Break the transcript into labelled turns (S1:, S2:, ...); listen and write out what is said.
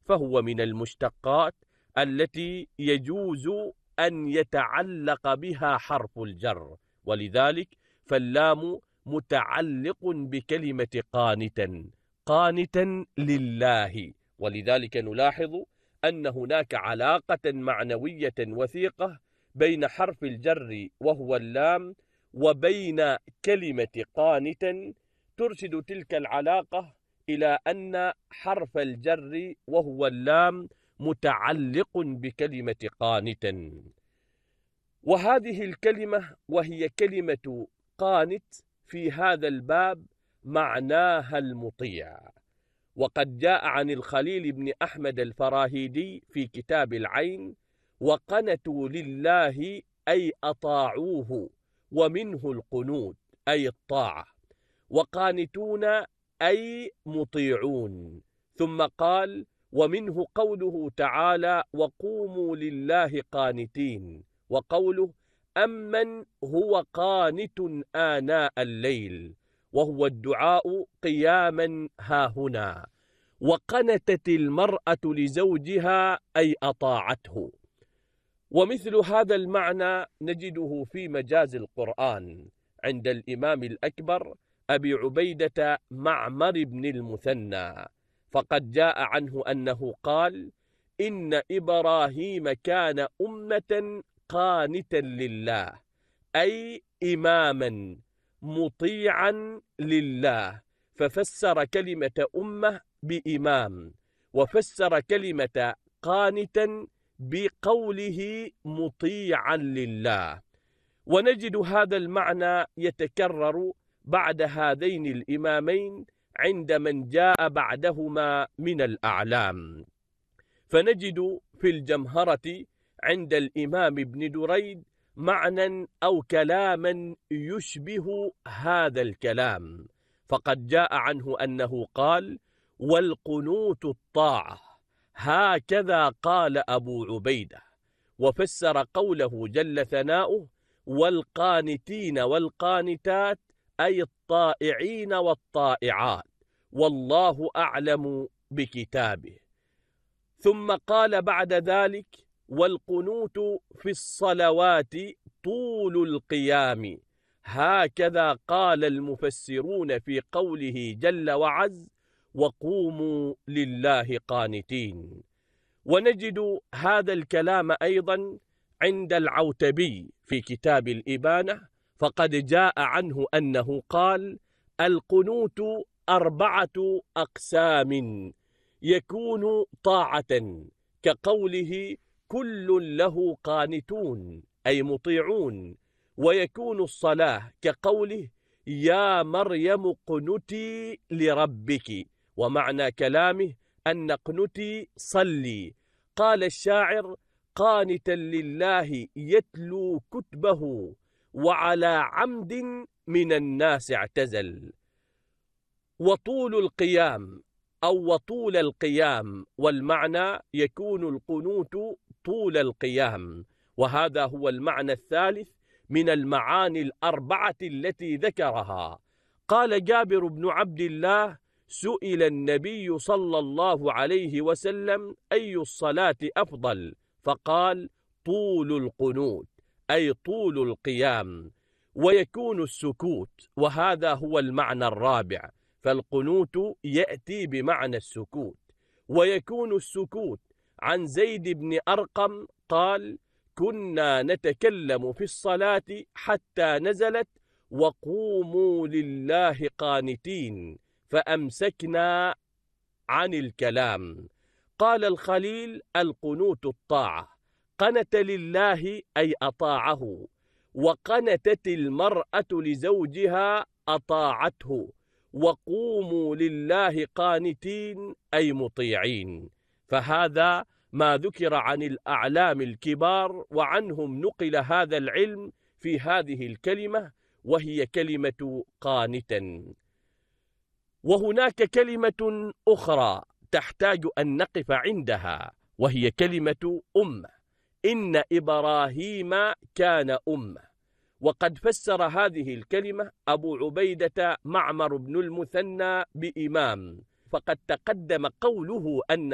S1: فهو من المشتقات التي يجوز أن يتعلق بها حرف الجر، ولذلك فاللام متعلق بكلمة قانتا، قانتا لله، ولذلك نلاحظ أن هناك علاقة معنوية وثيقة بين حرف الجر وهو اللام وبين كلمة قانتا، ترشد تلك العلاقة إلى أن حرف الجر وهو اللام متعلق بكلمة قانتا. وهذه الكلمة وهي كلمة قانت في هذا الباب معناها المطيع، وقد جاء عن الخليل بن أحمد الفراهيدي في كتاب العين: وقنتوا لله أي أطاعوه، ومنه القنوت أي الطاعة، وقانتون أي مطيعون. ثم قال: ومنه قوله تعالى: وقوموا لله قانتين، وقوله: أمن هو قانت آناء الليل، وهو الدعاء قياما هاهنا. وقنتت المرأة لزوجها أي أطاعته. ومثل هذا المعنى نجده في مجاز القرآن عند الإمام الأكبر أبي عبيدة معمر بن المثنى، فقد جاء عنه أنه قال: إن إبراهيم كان أمة قانتا لله، أي إماما مطيعا لله، ففسر كلمة أمة بإمام، وفسر كلمة قانتا بقوله مطيعا لله. ونجد هذا المعنى يتكرر بعد هذين الإمامين عند من جاء بعدهما من الأعلام، فنجد في الجمهرة عند الإمام ابن دريد معنى أو كلاما يشبه هذا الكلام، فقد جاء عنه أنه قال: والقنوت الطاعة، هكذا قال أبو عبيدة، وفسر قوله جل ثناؤه: والقانتين والقانتات، أي الطائعين والطائعات، والله أعلم بكتابه. ثم قال بعد ذلك: والقنوت في الصلوات طول القيام، هكذا قال المفسرون في قوله جل وعز: وقوموا لله قانتين. ونجد هذا الكلام أيضا عند العوتبي في كتاب الإبانة، فقد جاء عنه أنه قال: القنوت 4 أقسام، يكون طاعة كقوله: كل له قانتون أي مطيعون، ويكون الصلاة كقوله: يا مريم اقنتي لربك، ومعنى كلامه أن اقنتي صلي. قال الشاعر: قانتا لله يتلو كتبه، وعلى عمد من الناس اعتزل. وطول القيام أو وطول القيام، والمعنى يكون القنوت طول القيام، وهذا هو المعنى الثالث من المعاني 4 التي ذكرها. قال جابر بن عبد الله: سئل النبي صلى الله عليه وسلم: أي الصلاة أفضل؟ فقال: طول القنوت، أي طول القيام. ويكون السكوت، وهذا هو المعنى الرابع، فالقنوت يأتي بمعنى السكوت. ويكون السكوت عن زيد بن أرقم قال: كنا نتكلم في الصلاة حتى نزلت: وقوموا لله قانتين، فأمسكنا عن الكلام. قال الخليل: القنوت الطاعة، قنت لله أي أطاعه، وقنتت المرأة لزوجها أطاعته، وقوموا لله قانتين أي مطيعين. فهذا ما ذكر عن الأعلام الكبار، وعنهم نقل هذا العلم في هذه الكلمة، وهي كلمة قانتا. وهناك كلمة أخرى تحتاج أن نقف عندها، وهي كلمة أمة. إن إبراهيم كان أمة، وقد فسر هذه الكلمة أبو عبيدة معمر بن المثنى بإمام، فقد تقدم قوله أن